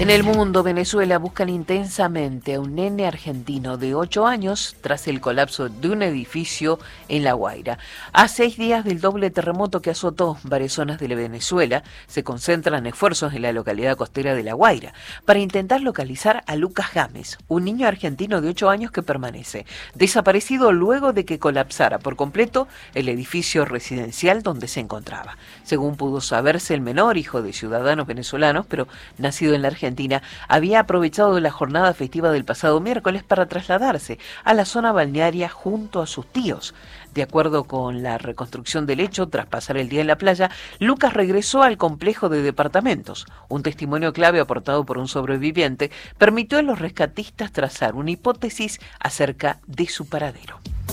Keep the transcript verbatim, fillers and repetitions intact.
En el mundo, Venezuela buscan intensamente a un nene argentino de ocho años tras el colapso de un edificio en La Guaira. A seis días del doble terremoto que azotó varias zonas de Venezuela, se concentran esfuerzos en la localidad costera de La Guaira para intentar localizar a Lucas Gámez, un niño argentino de ocho años que permanece desaparecido luego de que colapsara por completo el edificio residencial donde se encontraba. Según pudo saberse, el menor, hijo de ciudadanos venezolanos, pero nacido en la Argentina, había aprovechado la jornada festiva del pasado miércoles para trasladarse a la zona balnearia junto a sus tíos. De acuerdo con la reconstrucción del hecho, tras pasar el día en la playa, Lucas regresó al complejo de departamentos. Un testimonio clave aportado por un sobreviviente permitió a los rescatistas trazar una hipótesis acerca de su paradero.